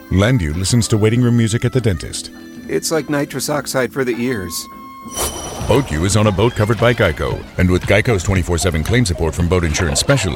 Landu listens to waiting room music at the dentist. It's like nitrous oxide for the ears. BoatU is on a boat covered by Geico. And with Geico's 24/7 claim support from boat insurance specialists,